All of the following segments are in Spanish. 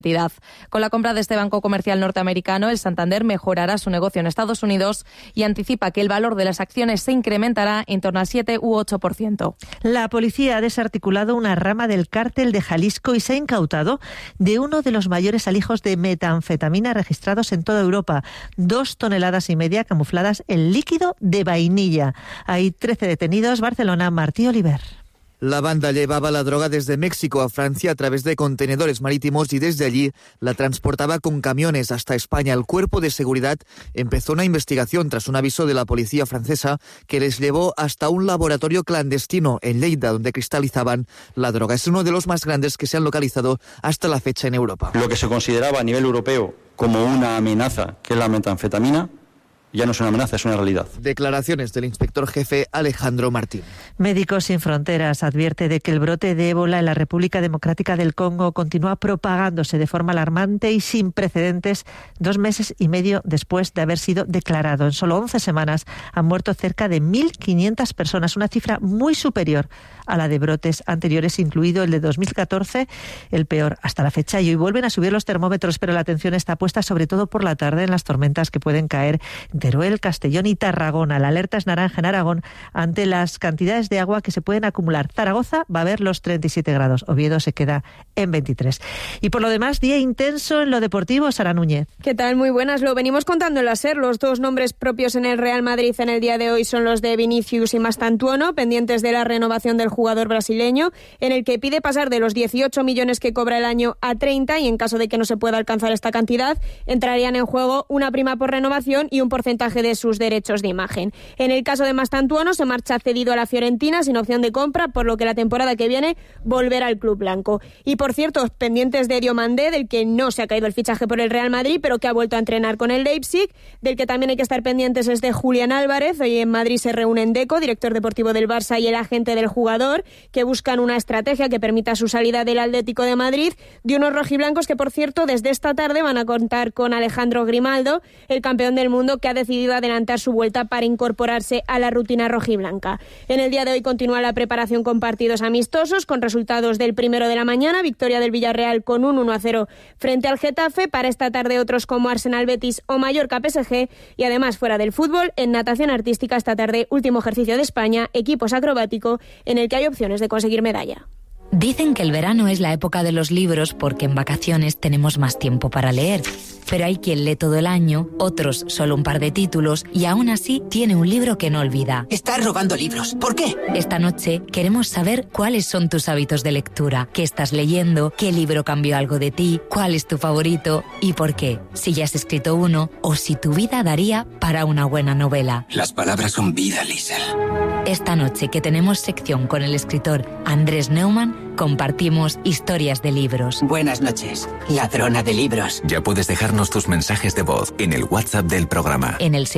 Con la compra de este banco comercial norteamericano, el Santander mejorará su negocio en Estados Unidos y anticipa que el valor de las acciones se incrementará en torno al 7 u 8%. La policía ha desarticulado una rama del cártel de Jalisco y se ha incautado de uno de los mayores alijos de metanfetamina registrados en toda Europa, 2,5 toneladas camufladas en líquido de vainilla. Hay 13 detenidos. Barcelona, Martí Oliver. La banda llevaba la droga desde México a Francia a través de contenedores marítimos y desde allí la transportaba con camiones hasta España. El cuerpo de seguridad empezó una investigación tras un aviso de la policía francesa que les llevó hasta un laboratorio clandestino en Lleida, donde cristalizaban la droga. Es uno de los más grandes que se han localizado hasta la fecha en Europa. Lo que se consideraba a nivel europeo como una amenaza, que es la metanfetamina, ya no es una amenaza, es una realidad. Declaraciones del inspector jefe Alejandro Martín. Médicos Sin Fronteras advierte de que el brote de ébola en la República Democrática del Congo continúa propagándose de forma alarmante y sin precedentes 2 meses y medio después de haber sido declarado. En solo 11 semanas han muerto cerca de 1.500 personas, una cifra muy superior a la de brotes anteriores, incluido el de 2014, el peor hasta la fecha. Y hoy vuelven a subir los termómetros, pero la atención está puesta sobre todo por la tarde en las tormentas que pueden caer en Teruel, Castellón y Tarragona. La alerta es naranja en Aragón ante las cantidades de agua que se pueden acumular. Zaragoza va a ver los 37 grados, Oviedo se queda en 23. Y por lo demás, día intenso en lo deportivo. Sara Núñez. ¿Qué tal? Muy buenas. Lo venimos contando en la SER. Los 2 nombres propios en el Real Madrid en el día de hoy son los de Vinicius y Mastantuono, pendientes de la renovación del jugador brasileño, en el que pide pasar de los 18 millones que cobra el año a 30, y en caso de que no se pueda alcanzar esta cantidad, entrarían en juego una prima por renovación y un porcentaje de sus derechos de imagen. En el caso de Mastantuono, se marcha cedido a la Fiorentina sin opción de compra, por lo que la temporada que viene volverá al club blanco. Y por cierto, pendientes de Diomandé, del que no se ha caído el fichaje por el Real Madrid, pero que ha vuelto a entrenar con el Leipzig. Del que también hay que estar pendientes es de Julián Álvarez. Hoy en Madrid se reúnen Deco, director deportivo del Barça, y el agente del jugador, que buscan una estrategia que permita su salida del Atlético de Madrid, de unos rojiblancos que, por cierto, desde esta tarde van a contar con Alejandro Grimaldo, el campeón del mundo, que ha decidido adelantar su vuelta para incorporarse a la rutina rojiblanca. En el día de hoy continúa la preparación con partidos amistosos, con resultados del primero de la mañana, victoria del Villarreal con un 1-0 frente al Getafe. Para esta tarde otros como Arsenal Betis o Mallorca PSG, y además fuera del fútbol, en natación artística esta tarde último ejercicio de España, equipos acrobático, en el que hay opciones de conseguir medalla. Dicen que el verano es la época de los libros porque en vacaciones tenemos más tiempo para leer. Pero hay quien lee todo el año, otros solo un par de títulos, y aún así tiene un libro que no olvida. Estás robando libros. ¿Por qué? Esta noche queremos saber cuáles son tus hábitos de lectura, qué estás leyendo, qué libro cambió algo de ti, cuál es tu favorito y por qué. Si ya has escrito uno o si tu vida daría para una buena novela. Las palabras son vida, Liesl. Esta noche, que tenemos sección con el escritor Andrés Neumann, compartimos historias de libros. Buenas noches, ladrona de libros. Ya puedes dejarnos tus mensajes de voz en el WhatsApp del programa. En el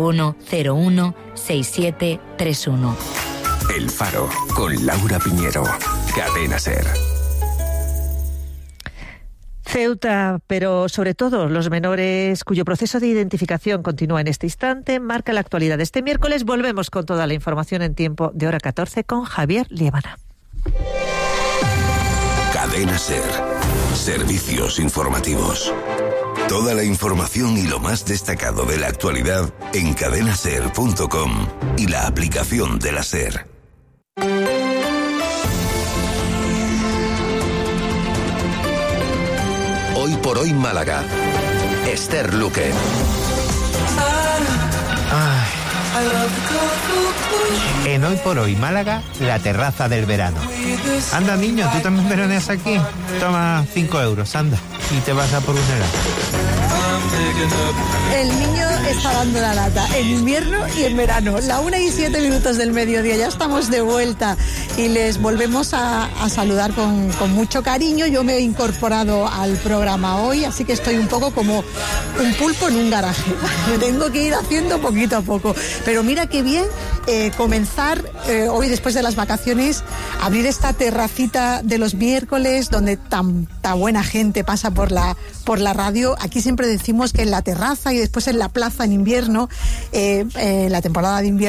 681-01-6731. El Faro, con Laura Piñero. Cadena SER. Ceuta, pero sobre todo los menores cuyo proceso de identificación continúa en este instante, marca la actualidad. Este miércoles volvemos con toda la información en tiempo de hora 14 con Javier Liébana. Cadena SER. Servicios informativos. Toda la información y lo más destacado de la actualidad en cadenaser.com y la aplicación de la SER. Hoy por hoy Málaga. Esther Luque. En Hoy por Hoy Málaga, la terraza del verano. Anda, niño, ¿tú también veraneas aquí? Toma 5 euros, anda, y te vas a por un helado. El niño está dando la lata en invierno y en verano. La 1:07 del mediodía, ya estamos de vuelta y les volvemos a saludar con mucho cariño. Yo me he incorporado al programa hoy, así que estoy un poco como un pulpo en un garaje. Me tengo que ir haciendo poquito a poco. Pero mira qué bien comenzar hoy, después de las vacaciones, abrir esta terracita de los miércoles donde tanta buena gente pasa por la radio. Aquí siempre decimos que en la terraza y después en la plaza en invierno, la temporada de invierno,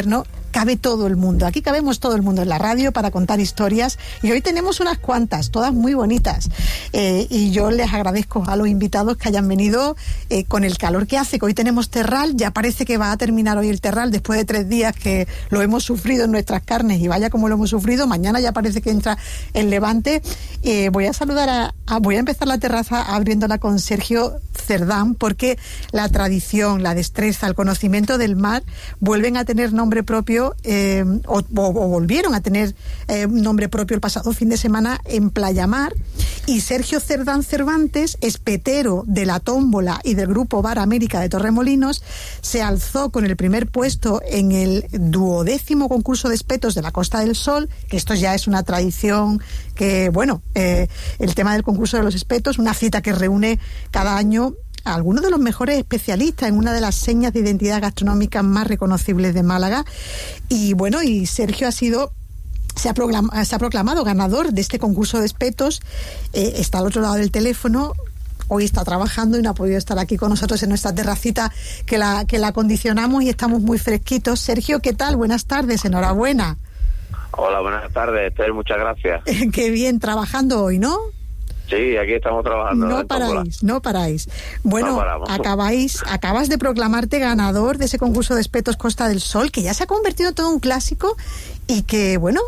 cabe todo el mundo. Aquí cabemos todo el mundo en la radio para contar historias, y hoy tenemos unas cuantas, todas muy bonitas. Y yo les agradezco a los invitados que hayan venido con el calor que hace, que hoy tenemos terral. Ya parece que va a terminar hoy el terral después de 3 días que lo hemos sufrido en nuestras carnes, y vaya como lo hemos sufrido. Mañana ya parece que entra el levante. Voy a saludar voy a empezar la terraza abriéndola con Sergio Cerdán, porque la tradición, la destreza, el conocimiento del mar vuelven a tener nombre propio, o volvieron a tener nombre propio el pasado fin de semana en Playa Mar. Y Sergio Cerdán Cervantes, espetero de la tómbola y del grupo Bar América de Torremolinos, se alzó con el primer puesto en el 12º concurso de espetos de la Costa del Sol, que esto ya es una tradición que, bueno, el tema del concurso de los espetos, una cita que reúne cada año a algunos de los mejores especialistas en una de las señas de identidad gastronómica más reconocibles de Málaga. Y bueno, y Sergio se ha proclamado ganador de este concurso de espetos. Está al otro lado del teléfono. Hoy está trabajando y no ha podido estar aquí con nosotros en nuestra terracita que la acondicionamos, y estamos muy fresquitos. Sergio, ¿qué tal? Buenas tardes, enhorabuena. Hola, buenas tardes, Esther, muchas gracias. Qué bien, trabajando hoy, ¿no? Sí, aquí estamos trabajando. No paráis. Bueno, acabas de proclamarte ganador de ese concurso de espetos Costa del Sol, que ya se ha convertido en todo un clásico y que, bueno,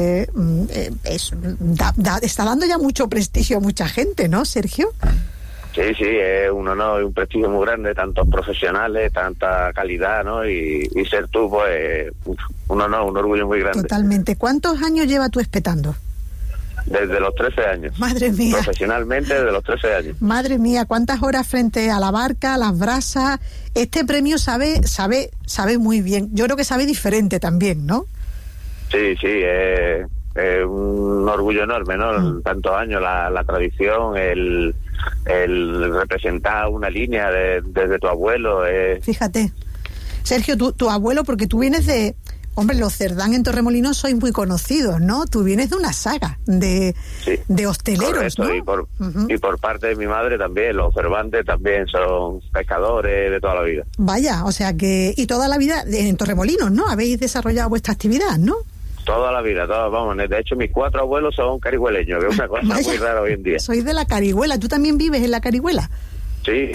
está dando ya mucho prestigio a mucha gente, ¿no, Sergio? Sí, es un honor y un prestigio muy grande, tantos profesionales, tanta calidad, ¿no? Y ser tú, pues, un honor, un orgullo muy grande. Totalmente. ¿Cuántos años lleva tú espetando? Desde los 13 años. Madre mía. Profesionalmente desde los 13 años. Madre mía, cuántas horas frente a la barca, a las brasas. Este premio sabe muy bien. Yo creo que sabe diferente también, ¿no? Sí, es un orgullo enorme, ¿no? Tantos años, la tradición, el representar una línea desde tu abuelo. Fíjate, Sergio, tu abuelo, porque tú vienes de... Hombre, los Cerdán en Torremolinos sois muy conocidos, ¿no? Tú vienes de una saga de hosteleros, correcto, ¿no? Y por parte de mi madre también, los Cervantes también son pescadores de toda la vida. Vaya, o sea que... Y toda la vida en Torremolinos, ¿no? Habéis desarrollado vuestra actividad, ¿no? Toda la vida, vamos. De hecho, mis 4 abuelos son carigüeleños, que es una cosa muy rara hoy en día. Sois de la Carihuela. ¿Tú también vives en la Carihuela? Sí.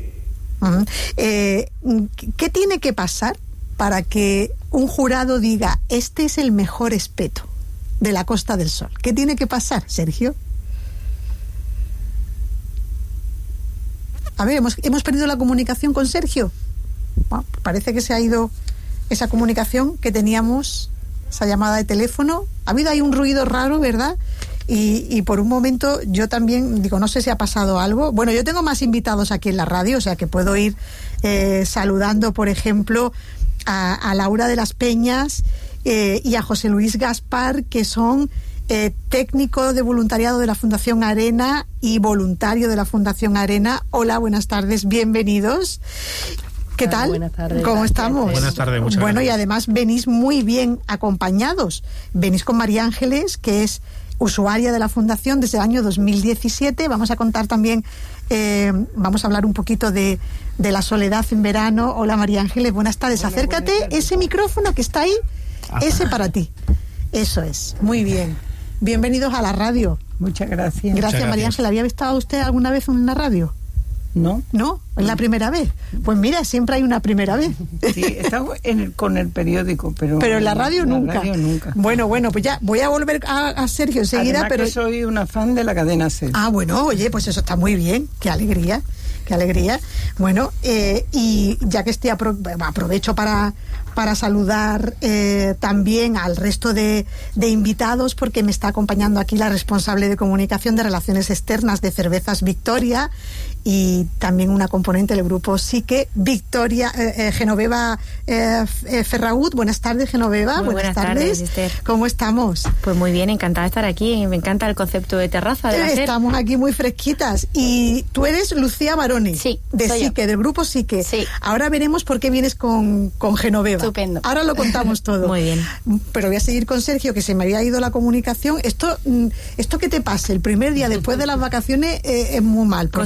¿Qué tiene que pasar para que un jurado diga, este es el mejor espeto de la Costa del Sol? ¿Qué tiene que pasar, Sergio? A ver, hemos perdido la comunicación con Sergio. Bueno, parece que se ha ido esa comunicación que teníamos, esa llamada de teléfono. Ha habido ahí un ruido raro, ¿verdad? Y por un momento yo también digo, no sé si ha pasado algo. Bueno, yo tengo más invitados aquí en la radio, o sea que puedo ir saludando, por ejemplo, a Laura de las Peñas y a José Luis Gaspar, que son técnico de voluntariado de la Fundación Arena y voluntario de la Fundación Arena. Hola, buenas tardes, bienvenidos. ¿Qué tal? Buenas tardes. ¿Cómo estamos? Buenas tardes, muchas gracias. Y además venís muy bien acompañados. Venís con María Ángeles, que es usuaria de la Fundación desde el año 2017. Vamos a contar también, vamos a hablar un poquito de la soledad en verano. Hola, María Ángeles, buenas tardes. Acércate, ese micrófono que está ahí, ese para ti. Eso es, muy bien. Bienvenidos a la radio. Muchas gracias. Gracias, María Ángeles. ¿Había estado usted alguna vez en una radio? No. ¿No? ¿Es la primera vez? Pues mira, siempre hay una primera vez. Sí, he estado con el periódico, pero en la radio nunca. Radio nunca. Bueno, pues ya voy a volver a Sergio enseguida. Además, pero que soy una fan de la cadena SER. Ah, bueno, oye, pues eso está muy bien. Qué alegría. Bueno, y ya que aprovecho para saludar también al resto de invitados, porque me está acompañando aquí la responsable de comunicación de Relaciones Externas de Cervezas Victoria, y también una componente del grupo Psique, Genoveva Ferragut. Buenas tardes, Genoveva. Muy buenas tardes, Esther. ¿Cómo estamos? Pues muy bien, encantada de estar aquí. Me encanta el concepto de terraza de la SER. Estamos aquí muy fresquitas. Y tú eres Lucía Baroni, sí, de Psique, del grupo Psique. Sí. Ahora veremos por qué vienes con Genoveva. Estupendo. Ahora lo contamos todo. Muy bien. Pero voy a seguir con Sergio, que se me había ido la comunicación. Esto que te pase el primer día después de las vacaciones es muy mal. Cosas del directo.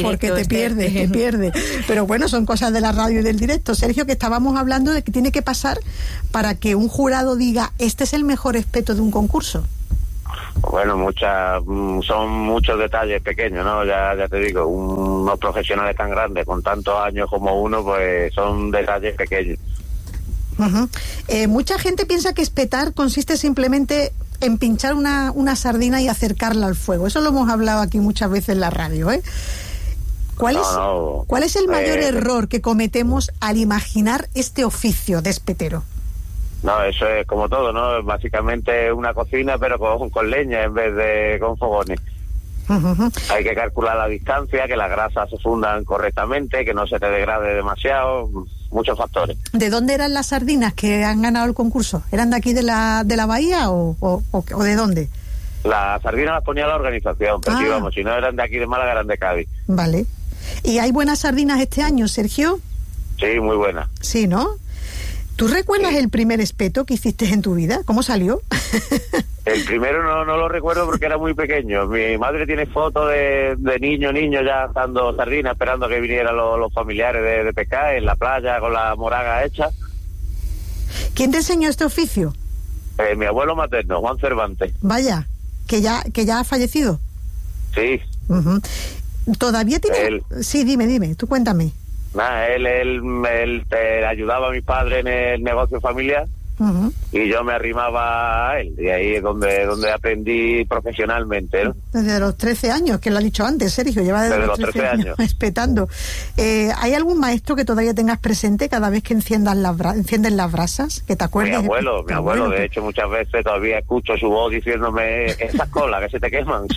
porque te pierde. Pero bueno, son cosas de la radio y del directo. Sergio, que estábamos hablando de que tiene que pasar para que un jurado diga, este es el mejor espeto de un concurso. Bueno, son muchos detalles pequeños, ¿no? Ya te digo, unos profesionales tan grandes, con tantos años como uno, pues son detalles pequeños. Uh-huh. Mucha gente piensa que espetar consiste simplemente en pinchar una sardina y acercarla al fuego. Eso lo hemos hablado aquí muchas veces en la radio, ¿eh? ¿Cuál es el mayor error que cometemos al imaginar este oficio de espetero? No, eso es como todo, ¿no? Básicamente una cocina, pero con leña en vez de con fogones. Uh-huh. Hay que calcular la distancia, que las grasas se fundan correctamente, que no se te degrade demasiado, muchos factores. ¿De dónde eran las sardinas que han ganado el concurso? ¿Eran de aquí de la bahía o de dónde? Las sardinas las ponía la organización, pero sí, vamos, si no eran de aquí de Málaga, eran de Cádiz. Vale. ¿Y hay buenas sardinas este año, Sergio? Sí, muy buenas. Sí, ¿no? ¿Tú recuerdas el primer espeto que hiciste en tu vida? ¿Cómo salió? El primero no lo recuerdo porque era muy pequeño. Mi madre tiene fotos de niño ya asando sardinas, esperando a que vinieran los familiares de pescar en la playa con la moraga hecha. ¿Quién te enseñó este oficio? Mi abuelo materno, Juan Cervantes. Vaya, que ya ha fallecido. Sí. Uh-huh. ¿Todavía tiene...? Sí, dime, tú cuéntame. Nada, él ayudaba a mi padre en el negocio familiar. Uh-huh. Y yo me arrimaba a él, y ahí es donde aprendí profesionalmente, ¿no? Desde los 13 años, que lo ha dicho antes, Sergio, lleva desde los 13 años espetando. ¿Hay algún maestro que todavía tengas presente cada vez que encienden las brasas? ¿Que te acuerdas? Mi abuelo, de hecho, muchas veces todavía escucho su voz diciéndome, esas colas que se te queman.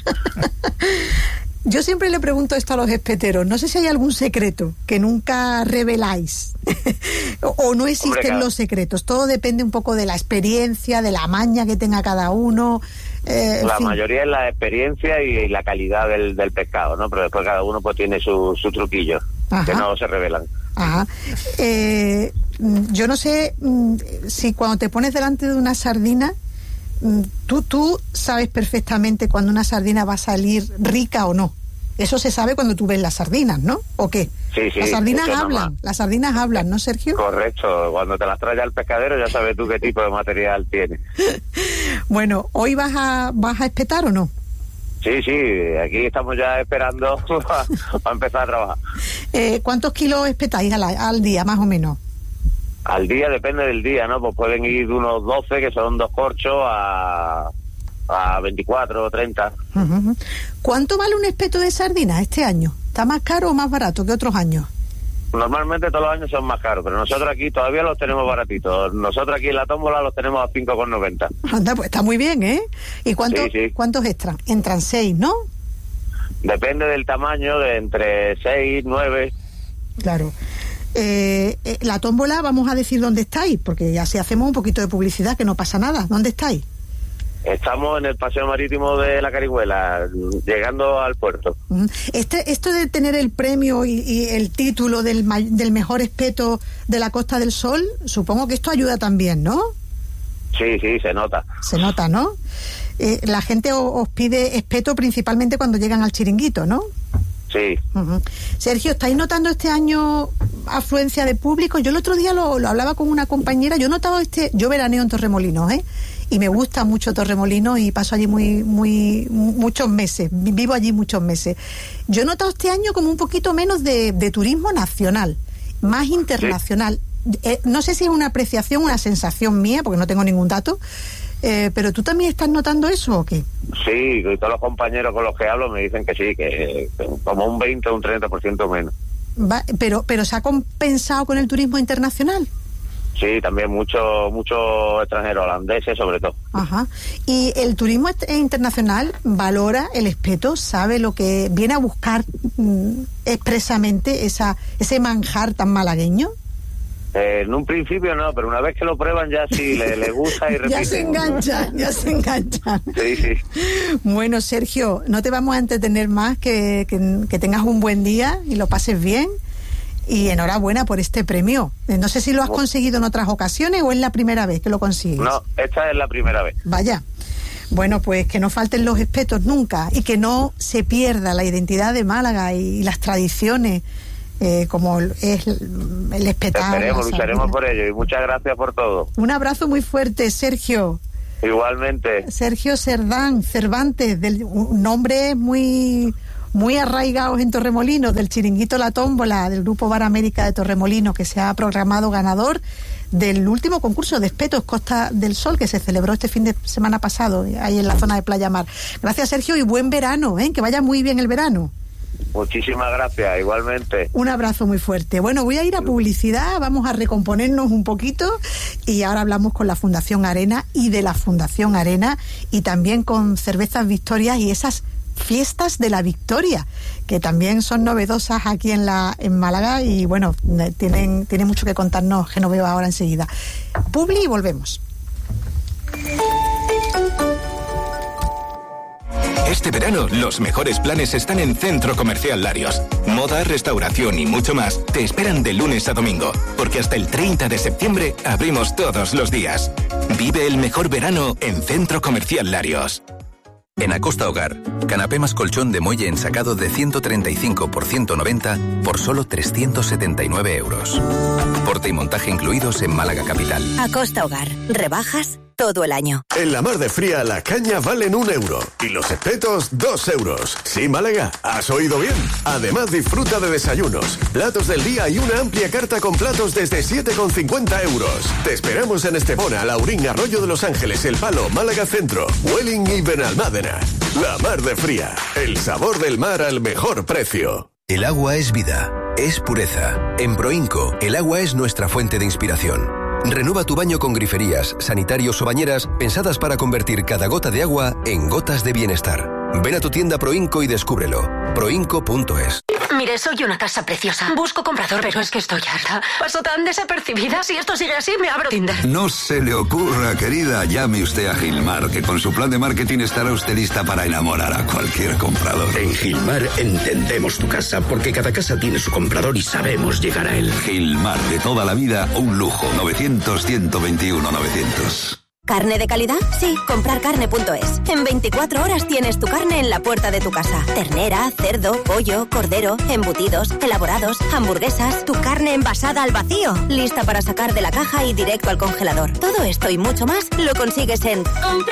Yo siempre le pregunto esto a los espeteros, no sé si hay algún secreto que nunca reveláis o no existen los secretos, todo depende un poco de la experiencia, de la maña que tenga cada uno. La mayoría es la experiencia y la calidad del pescado, ¿no? Pero después cada uno pues tiene su truquillo. Ajá. Que no se revelan. Ajá. Yo no sé si cuando te pones delante de una sardina, tú sabes perfectamente cuando una sardina va a salir rica o no. Eso se sabe cuando tú ves las sardinas, ¿no? ¿O qué? Sí. Las sardinas hablan, ¿no, Sergio? Correcto, cuando te las trae al pescadero ya sabes tú qué tipo de material tiene. Bueno, ¿hoy vas a espetar o no? Sí, aquí estamos ya esperando para empezar a trabajar. ¿Cuántos kilos espetáis al día, más o menos? Al día depende del día, ¿no? Pues pueden ir de unos 12, que son 2 corchos, a 24 o 30. Uh-huh. ¿Cuánto vale un espeto de sardinas este año? ¿Está más caro o más barato que otros años? Normalmente todos los años son más caros, pero nosotros aquí todavía los tenemos baratitos. Nosotros aquí en la tómbola los tenemos a 5,90. Anda, pues está muy bien, ¿eh? ¿Y cuántos entran? Entran 6, ¿no? Depende del tamaño, de entre 6 y 9. Claro. La tómbola, vamos a decir dónde estáis, porque ya si hacemos un poquito de publicidad, que no pasa nada. ¿Dónde estáis? Estamos en el paseo marítimo de la Carihuela, llegando al puerto. Esto de tener el premio y el título del mejor espeto de la Costa del Sol, supongo que esto ayuda también, ¿no? Sí, se nota. Se nota, ¿no? La gente os pide espeto principalmente cuando llegan al chiringuito, ¿no? Sí. Uh-huh. Sergio, ¿estáis notando este año afluencia de público? Yo el otro día lo hablaba con una compañera. Yo he notado yo veraneo en Torremolinos, y me gusta mucho Torremolinos y paso allí muchos meses, vivo allí muchos meses. Yo he notado este año como un poquito menos de turismo nacional, más internacional. Sí. No sé si es una apreciación, una sensación mía, porque no tengo ningún dato, pero ¿tú también estás notando eso o qué? Sí, y todos los compañeros con los que hablo me dicen que sí, que como un 20 o un 30% menos. Pero ¿se ha compensado con el turismo internacional? Sí, también muchos extranjeros, holandeses sobre todo. Ajá. ¿Y el turismo internacional valora el espeto? ¿Sabe lo que viene a buscar expresamente ese manjar tan malagueño? En un principio no, pero una vez que lo prueban ya sí le gusta y repiten. Ya se enganchan. Sí. Bueno, Sergio, no te vamos a entretener más, que tengas un buen día y lo pases bien. Y enhorabuena por este premio. No sé si lo has conseguido en otras ocasiones o es la primera vez que lo consigues. No, esta es la primera vez. Vaya. Bueno, pues que no falten los espetos nunca y que no se pierda la identidad de Málaga y las tradiciones, como es el espetar. Esperemos, lucharemos por ello y muchas gracias por todo. Un abrazo muy fuerte, Sergio. Igualmente. Sergio Cerdán Cervantes, un nombre muy arraigados en Torremolinos, del Chiringuito La Tómbola, del Grupo Bar América de Torremolinos, que se ha proclamado ganador del último concurso de espetos Costa del Sol, que se celebró este fin de semana pasado, ahí en la zona de Playa Mar. Gracias, Sergio, y buen verano, que vaya muy bien el verano. Muchísimas gracias, igualmente. Un abrazo muy fuerte. Bueno, voy a ir a publicidad, vamos a recomponernos un poquito y ahora hablamos con la Fundación Arena y de la Fundación Arena y también con Cervezas Victoria y esas fiestas de la Victoria, que también son novedosas aquí en Málaga y bueno, tiene mucho que contarnos Genoveva ahora enseguida. Publi y volvemos. Este verano, los mejores planes están en Centro Comercial Larios. Moda, restauración y mucho más te esperan de lunes a domingo, porque hasta el 30 de septiembre abrimos todos los días. Vive el mejor verano en Centro Comercial Larios. En Acosta Hogar, canapé más colchón de muelle ensacado de 135 por 190 por solo 379 euros. Porte y montaje incluidos en Málaga Capital. Acosta Hogar, rebajas todo el año. En la Mar de Fría la caña valen 1 euro y los espetos 2 euros. Sí, Málaga, has oído bien. Además disfruta de desayunos, platos del día y una amplia carta con platos desde 7,50 euros. Te esperamos en Estepona, Laurín, Arroyo de los Ángeles, El Palo, Málaga Centro, Welling y Benalmádena. La Mar de Fría, el sabor del mar al mejor precio. El agua es vida, es pureza. En Proinco, el agua es nuestra fuente de inspiración. Renueva tu baño con griferías, sanitarios o bañeras pensadas para convertir cada gota de agua en gotas de bienestar. Ven a tu tienda Proinco y descúbrelo. Proinco.es. Mire, soy una casa preciosa. Busco comprador, pero es que estoy harta. Paso tan desapercibida. Si esto sigue así, me abro Tinder. No se le ocurra, querida. Llame usted a Gilmar, que con su plan de marketing estará usted lista para enamorar a cualquier comprador. En Gilmar entendemos tu casa, porque cada casa tiene su comprador y sabemos llegar a él. Gilmar, de toda la vida, un lujo. 900-121-900. ¿Carne de calidad? Sí, comprarcarne.es. En 24 horas tienes tu carne en la puerta de tu casa. Ternera, cerdo, pollo, cordero, embutidos, elaborados, hamburguesas, tu carne envasada al vacío, lista para sacar de la caja y directo al congelador. Todo esto y mucho más lo consigues en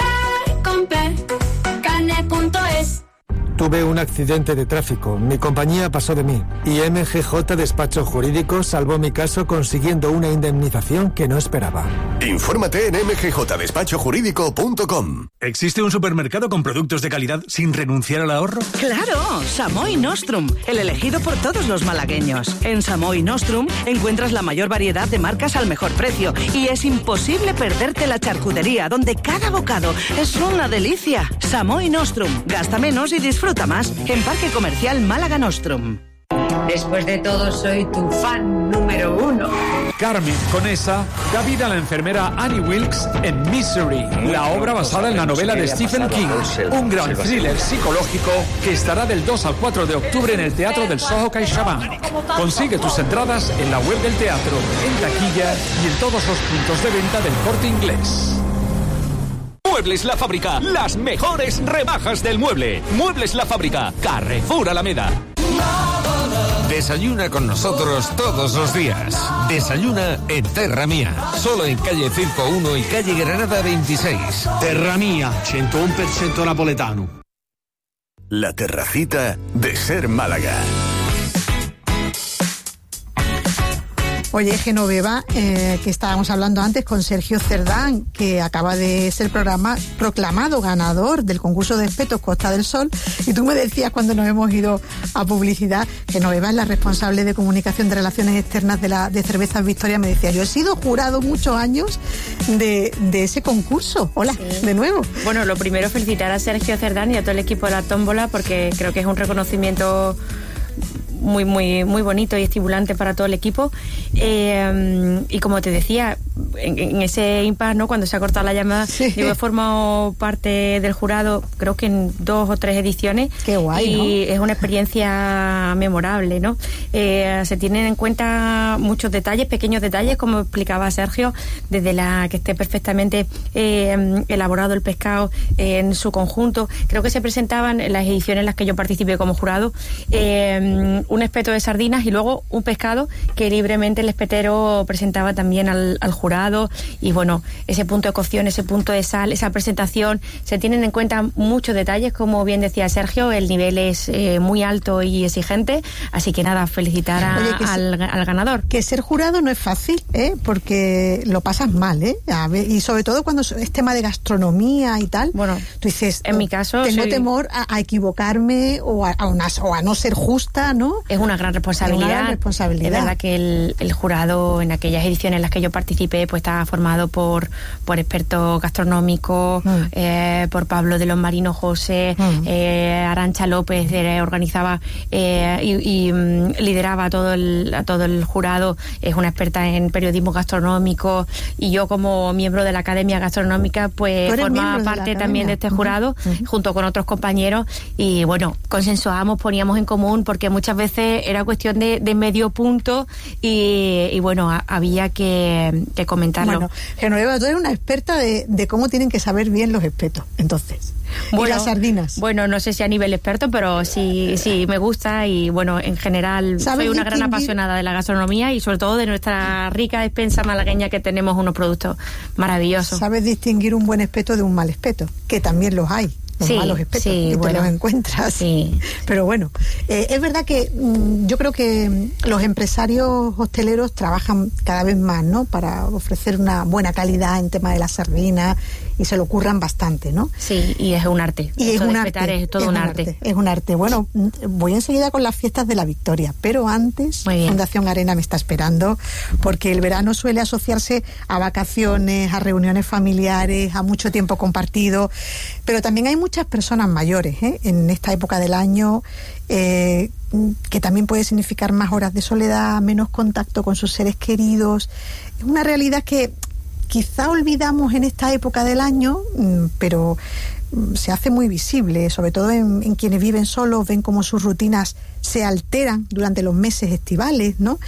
comprarcarne.es. Tuve un accidente de tráfico, mi compañía pasó de mí y MGJ Despacho Jurídico salvó mi caso consiguiendo una indemnización que no esperaba. Infórmate en mgjdeспачоjurídico.com. ¿Existe un supermercado con productos de calidad sin renunciar al ahorro? ¡Claro! Samoy Nostrum, el elegido por todos los malagueños. En Samoy Nostrum encuentras la mayor variedad de marcas al mejor precio y es imposible perderte la charcutería, donde cada bocado es una delicia. Samoy Nostrum, gasta menos y disfruta más en Parque Comercial Málaga Nostrum. Después de todo, soy tu fan número 1. Carmen Conesa da vida a la enfermera Annie Wilkes en Misery, la obra basada en la novela de Stephen King, un gran thriller psicológico que estará del 2 al 4 de octubre en el Teatro del Soho CaixaBank. Consigue tus entradas en la web del teatro, en taquilla y en todos los puntos de venta del Corte Inglés. Muebles La Fábrica, las mejores rebajas del mueble. Muebles La Fábrica, Carrefour Alameda. Desayuna con nosotros todos los días. Desayuna en Terra Mía. Solo en calle Circo 1 y calle Granada 26. Terra Mía, 101% napoletano. La terracita de Ser Málaga. Oye, Genoveva, que estábamos hablando antes con Sergio Cerdán, que acaba de ser proclamado ganador del concurso de espetos Costa del Sol, y tú me decías cuando nos hemos ido a publicidad, Genoveva es la responsable de comunicación de relaciones externas de Cervezas Victoria, me decía, yo he sido jurado muchos años de ese concurso. Hola, sí. De nuevo. Bueno, lo primero, felicitar a Sergio Cerdán y a todo el equipo de la tómbola, porque creo que es un reconocimiento muy bonito y estimulante para todo el equipo, y como te decía, en ese impasse, ¿no? Cuando se ha cortado la llamada, digo, he formado parte del jurado, creo que en 2 o 3 ediciones. Qué guay, y ¿no? es una experiencia memorable, ¿no? Se tienen en cuenta muchos detalles, pequeños detalles, como explicaba Sergio, desde la que esté perfectamente elaborado el pescado en su conjunto. Creo que se presentaban en las ediciones en las que yo participé como jurado un espeto de sardinas y luego un pescado que libremente el espetero presentaba también al jurado, y bueno, ese punto de cocción, ese punto de sal, esa presentación, se tienen en cuenta muchos detalles, como bien decía Sergio, el nivel es muy alto y exigente, así que nada, felicitar al ganador. Que ser jurado no es fácil, porque lo pasas mal, y sobre todo cuando es tema de gastronomía y tal. Bueno, tú dices, en mi caso tengo temor a equivocarme o a no ser justa, ¿no? Es una gran responsabilidad. Es una gran responsabilidad. Es verdad que el jurado en aquellas ediciones en las que yo participé pues estaba formado por expertos gastronómicos, por Pablo de los Marinos José, Arantxa López organizaba y lideraba a todo el jurado. Es una experta en periodismo gastronómico, y yo como miembro de la Academia Gastronómica pues formaba parte también de este jurado, junto con otros compañeros, y bueno, consensuábamos, poníamos en común, porque muchas veces era cuestión de medio punto y bueno, había que comentarlo. Bueno, Genoveva, tú eres una experta de cómo tienen que saber bien los espetos, entonces. Bueno, y las sardinas. Bueno, no sé si a nivel experto, pero sí me gusta, y bueno, en general soy una gran apasionada de la gastronomía y sobre todo de nuestra rica despensa malagueña, que tenemos unos productos maravillosos. ¿Sabes distinguir un buen espeto de un mal espeto? Que también los hay. Los malos espetos, y te los encuentras. Sí. Pero bueno, es verdad que yo creo que los empresarios hosteleros trabajan cada vez más, ¿no? Para ofrecer una buena calidad en tema de la sardina, y se lo curran bastante, ¿no? Sí, y es un arte. Y es un arte. Es todo un arte. Es un arte. Bueno, voy enseguida con las fiestas de la Victoria, pero antes Fundación Arena me está esperando, porque el verano suele asociarse a vacaciones, a reuniones familiares, a mucho tiempo compartido, pero también hay muchas personas mayores en esta época del año, que también puede significar más horas de soledad, menos contacto con sus seres queridos. Es una realidad que quizá olvidamos en esta época del año, pero se hace muy visible, sobre todo en quienes viven solos, ven cómo sus rutinas se alteran durante los meses estivales, ¿no?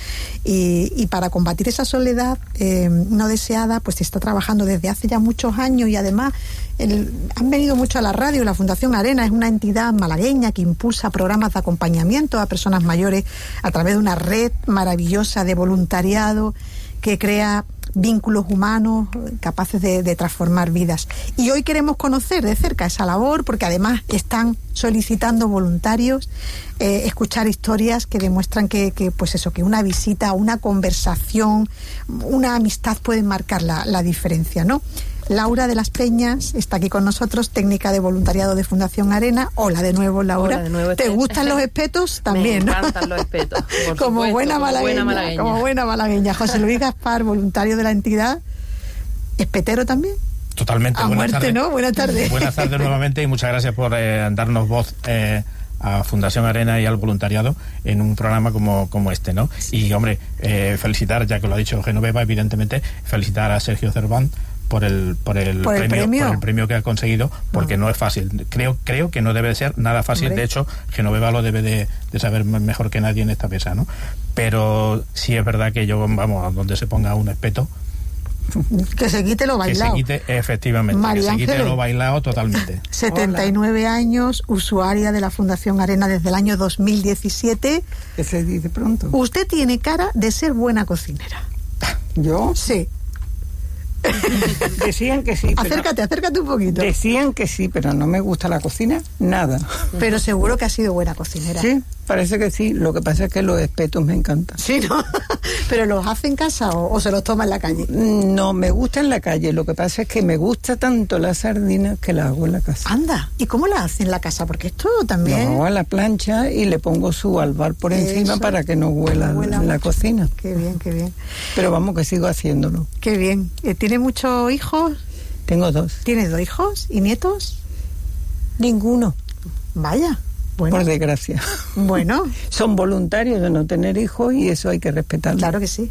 Y para combatir esa soledad no deseada, pues se está trabajando desde hace ya muchos años, y además han venido mucho a la radio. La Fundación Arena es una entidad malagueña que impulsa programas de acompañamiento a personas mayores a través de una red maravillosa de voluntariado que crea vínculos humanos capaces de transformar vidas. Y hoy queremos conocer de cerca esa labor, porque además están solicitando voluntarios, escuchar historias que demuestran que una visita, una conversación, una amistad pueden marcar la diferencia, ¿no? Laura de las Peñas está aquí con nosotros, técnica de voluntariado de Fundación Arena. Hola de nuevo, Laura. Hola de nuevo. ¿Te gustan los espetos? También, Me ¿no? encantan los espetos. Como buena malagueña. Como buena malagueña. José Luis Gaspar, voluntario de la entidad. ¿Espetero también? Totalmente. A Buenas muerte, tardes. ¿no? Buenas tardes. Buenas tardes nuevamente, y muchas gracias por darnos voz a Fundación Arena y al voluntariado en un programa como este, ¿no? Y, hombre, felicitar, ya que lo ha dicho Genoveva, evidentemente, felicitar a Sergio Cerván por el premio que ha conseguido, porque no es fácil. Creo que no debe de ser nada fácil. Hombre. De hecho, Genoveva lo debe de saber mejor que nadie en esta mesa, ¿no? Pero sí es verdad que yo, vamos, a donde se ponga un espeto, que se quite lo bailado. Que se quite, efectivamente, María que se quite Ángeles, lo bailado totalmente. 79 años, usuaria de la Fundación Arena desde el año 2017. Que se dice pronto. Usted tiene cara de ser buena cocinera. ¿Yo? Sí. Decían que sí. Acércate un poquito. Decían que sí, pero no me gusta la cocina, nada. Pero seguro que ha sido buena cocinera. Sí, parece que sí. Lo que pasa es que los espetos me encantan. Sí, ¿no? ¿Pero los hace en casa o se los toma en la calle? No, me gusta en la calle. Lo que pasa es que me gusta tanto la sardina que la hago en la casa. Anda, ¿y cómo la hace en la casa? Porque esto también... Lo hago a la plancha y le pongo su albar por encima para que no huela en la cocina. Qué bien, qué bien. Pero vamos, que sigo haciéndolo. Qué bien. ¿Tiene muchos hijos? Tengo 2. ¿Tienes 2 hijos? ¿Y nietos? Ninguno. Vaya. Bueno. Por desgracia. Bueno. Son voluntarios de no tener hijos y eso hay que respetarlo. Claro que sí.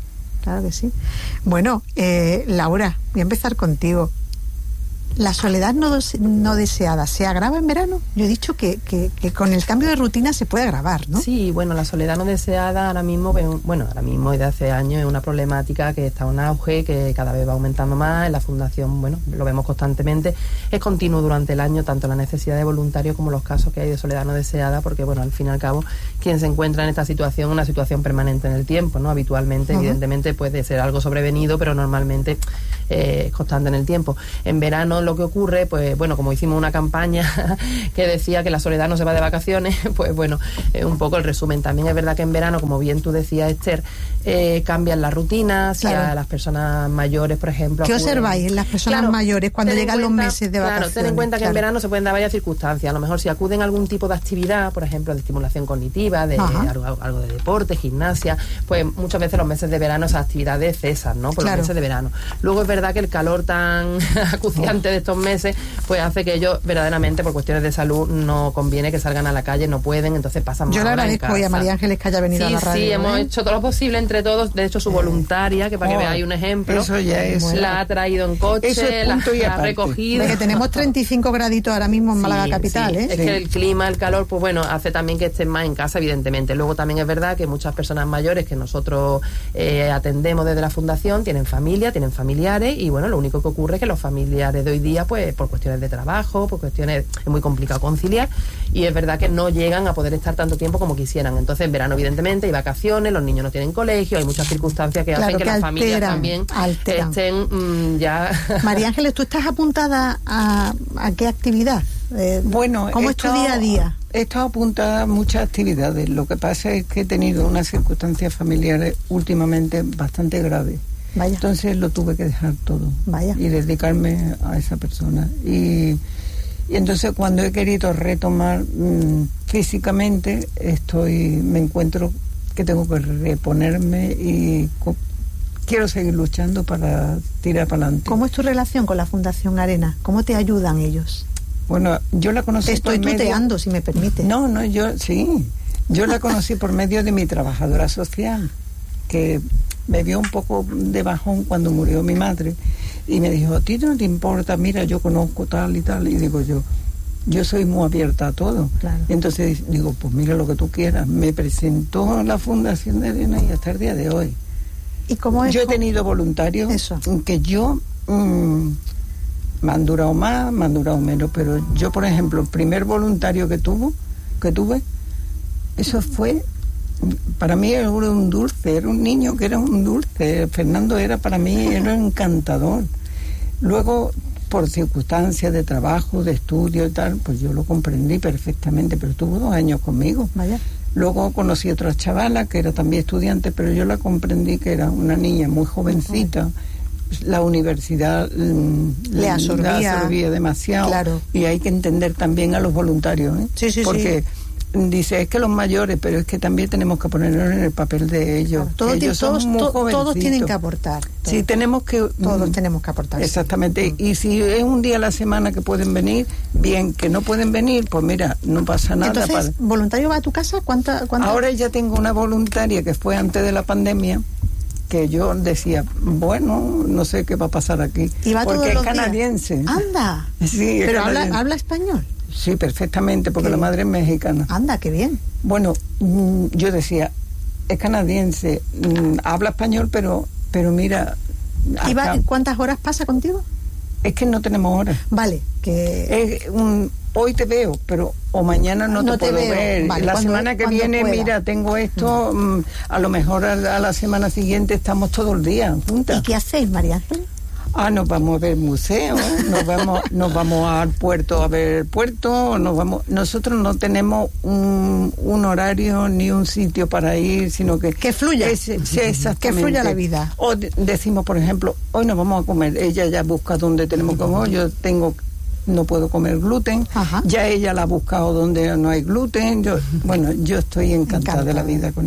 claro que sí. Bueno, Laura, voy a empezar contigo. ¿La soledad no deseada se agrava en verano? Yo he dicho que con el cambio de rutina se puede agravar, ¿no? Sí, bueno, la soledad no deseada ahora mismo desde hace años es una problemática que está en auge, que cada vez va aumentando más. En la Fundación, bueno, lo vemos constantemente. Es continuo durante el año, tanto la necesidad de voluntarios como los casos que hay de soledad no deseada, porque, bueno, al fin y al cabo, quien se encuentra en esta situación, una situación permanente en el tiempo, ¿no? Habitualmente, evidentemente, puede ser algo sobrevenido, pero normalmente es constante en el tiempo. En verano lo que ocurre, pues bueno, como hicimos una campaña que decía que la soledad no se va de vacaciones, pues bueno, un poco el resumen. También es verdad que en verano, como bien tú decías, Esther, cambian las rutinas, claro. Si a las personas mayores, por ejemplo... ¿Qué observáis en las personas mayores cuando llegan los meses de vacaciones? Claro, ten en cuenta que en verano se pueden dar varias circunstancias. A lo mejor si acuden a algún tipo de actividad, por ejemplo, de estimulación cognitiva, de algo de deporte, gimnasia, pues muchas veces los meses de verano esas actividades cesan, ¿no? Por los meses de verano. Luego es verdad que el calor tan acuciante de estos meses, pues hace que ellos verdaderamente, por cuestiones de salud, no conviene que salgan a la calle, no pueden, entonces pasan más horas en casa. Yo le agradezco hoy a María Ángeles que haya venido a la radio. Sí, hemos hecho todo lo posible entre todos. De hecho, su voluntaria, que para que veáis un ejemplo, eso ya es, la ha traído en coche, la ha recogido. De que tenemos 35 graditos ahora mismo en Málaga capital, Es que el clima, el calor, pues bueno, hace también que estén más en casa, evidentemente. Luego también es verdad que muchas personas mayores que nosotros atendemos desde la Fundación tienen familia, tienen familiares, y bueno, lo único que ocurre es que los familiares de hoy día, pues por cuestiones de trabajo, por cuestiones, es muy complicado conciliar, y es verdad que no llegan a poder estar tanto tiempo como quisieran. Entonces en verano evidentemente hay vacaciones, los niños no tienen colegio, hay muchas circunstancias que hacen que las familias también estén ya... María Ángeles, ¿tú estás apuntada a qué actividad? Bueno, ¿cómo es tu día a día? He estado apuntada a muchas actividades. Lo que pasa es que he tenido unas circunstancias familiares últimamente bastante graves. Vaya. Entonces lo tuve que dejar todo. Vaya. Y dedicarme a esa persona. Y entonces cuando he querido retomar físicamente, me encuentro que tengo que reponerme y quiero seguir luchando para tirar para adelante. ¿Cómo es tu relación con la Fundación Arena? ¿Cómo te ayudan ellos? Bueno, yo la conocí. Te estoy tuteando, si me permite. No, yo la conocí por medio de mi trabajadora social, que me vio un poco de bajón cuando murió mi madre y me dijo: ¿a ti no te importa? Mira, yo conozco tal y tal. Y digo yo soy muy abierta a todo. Claro. Entonces digo, pues mira lo que tú quieras. Me presentó la Fundación de Arena y hasta el día de hoy. ¿Y cómo es? Yo he tenido voluntarios que yo me han durado más, me han durado menos, pero yo, por ejemplo, el primer voluntario que tuve, eso fue, para mí era un dulce, era un niño que era un dulce. Fernando para mí era encantador. Luego, por circunstancias de trabajo, de estudio y tal, pues yo lo comprendí perfectamente, pero estuvo 2 años conmigo. Vaya. Luego conocí a otra chavala que era también estudiante, pero yo la comprendí que era una niña muy jovencita. La universidad le absorbía demasiado. Claro. Y hay que entender también a los voluntarios, ¿eh? Porque dice, es que los mayores, pero es que también tenemos que ponernos en el papel de ellos. Claro, todos tienen que aportar. Sí, todos tenemos que aportar. Exactamente. Y si es un día a la semana que pueden venir, bien. Que no pueden venir, pues mira, no pasa nada. Entonces, ¿voluntario va a tu casa? ¿Cuánta? Ahora ya tengo una voluntaria que fue antes de la pandemia, que yo decía, bueno, no sé qué va a pasar aquí. ¿Y va porque todos es canadiense. Días? Anda. Sí, pero habla español. Sí, perfectamente, porque la madre es mexicana. Anda, qué bien. Bueno, yo decía, es canadiense, habla español, pero mira... ¿Cuántas horas pasa contigo? Es que no tenemos horas. Vale, que... hoy te veo, pero o mañana no te puedo ver. Vale, la semana que viene, pueda. Mira, tengo esto, a lo mejor a la semana siguiente estamos todo el día juntas. ¿Y qué hacéis, María Ángel? Nos vamos a ver museos, nos vamos al puerto a ver el puerto, nosotros no tenemos un horario ni un sitio para ir, sino que fluya. Que fluya la vida. O decimos, por ejemplo, hoy nos vamos a comer, ella ya busca dónde tenemos que comer, no puedo comer gluten. Ajá. Ya ella la ha buscado donde no hay gluten. Yo estoy encantada de la vida con ella.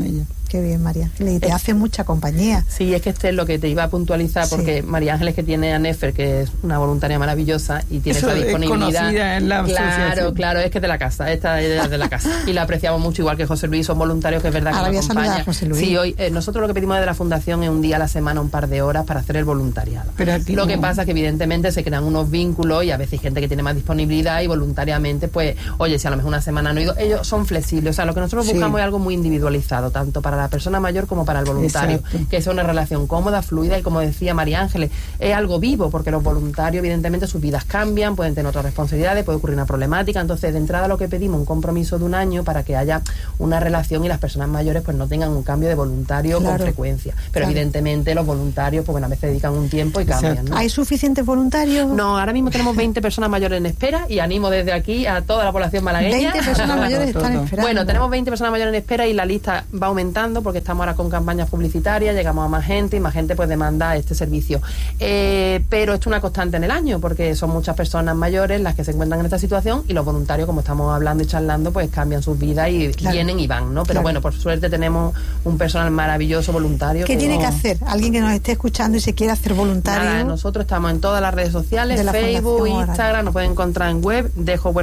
Qué bien, María Ángeles, y te hace mucha compañía. Sí, es que este es lo que te iba a puntualizar, porque María Ángeles, que tiene a Nefer, que es una voluntaria maravillosa y tiene esa disponibilidad. En la claro, es que es de la casa, esta es de la casa. Y la apreciamos mucho, igual que José Luis, son voluntarios que es verdad que nos acompañan. Sí, hoy nosotros lo que pedimos desde la Fundación es un día a la semana, un par de horas para hacer el voluntariado. Lo que pasa es que evidentemente se crean unos vínculos y a veces hay gente que tiene más disponibilidad y voluntariamente, pues, oye, si a lo mejor una semana no he ido, ellos son flexibles. O sea, lo que nosotros buscamos es algo muy individualizado, tanto para la persona mayor como para el voluntario. Exacto. Que sea una relación cómoda, fluida y, como decía María Ángeles, es algo vivo, porque los voluntarios, evidentemente, sus vidas cambian, pueden tener otras responsabilidades, puede ocurrir una problemática. Entonces, de entrada, lo que pedimos un compromiso de un año para que haya una relación y las personas mayores pues no tengan un cambio de voluntario con frecuencia. Pero evidentemente los voluntarios pues bueno, a veces dedican un tiempo y cambian, ¿no? ¿Hay suficientes voluntarios? No, ahora mismo tenemos 20 personas mayores en espera y animo desde aquí a toda la población malagueña. 20 personas mayores están esperando. Bueno, tenemos 20 personas mayores en espera y la lista va aumentando porque estamos ahora con campañas publicitarias, llegamos a más gente y más gente pues demanda este servicio. Pero esto es una constante en el año porque son muchas personas mayores las que se encuentran en esta situación y los voluntarios, como estamos hablando y charlando, pues cambian sus vidas y vienen y van, ¿no? Pero bueno, por suerte tenemos un personal maravilloso, voluntario. ¿Qué tiene que hacer alguien que nos esté escuchando y se quiera hacer voluntario? Nada, nosotros estamos en todas las redes sociales, Facebook, Instagram, nos pueden encontrar en web. Dejo,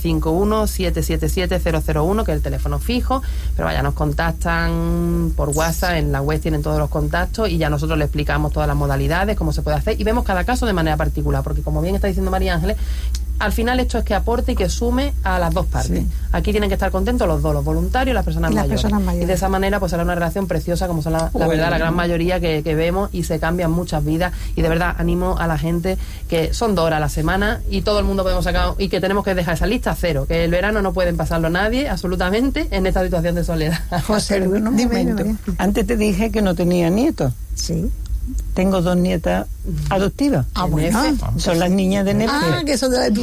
951-777-001, que es el teléfono fijo, pero vaya, nos contactan por WhatsApp, en la web tienen todos los contactos y ya nosotros les explicamos todas las modalidades, cómo se puede hacer y vemos cada caso de manera particular, porque como bien está diciendo María Ángeles, al final esto es que aporte y que sume a las dos partes. Sí. Aquí tienen que estar contentos los dos, los voluntarios y las personas mayores. Y de esa manera pues será una relación preciosa, como son la verdad, la gran mayoría que vemos, y se cambian muchas vidas. Y de verdad animo a la gente que son 2 horas a la semana y todo el mundo podemos sacar, y que tenemos que dejar esa lista cero, que el verano no pueden pasarlo nadie, absolutamente, en esta situación de soledad. José, un momento. Antes te dije que no tenía nietos. Sí. Tengo 2 nietas adoptivas. Bueno. Son las niñas de Nefe. Que son de tu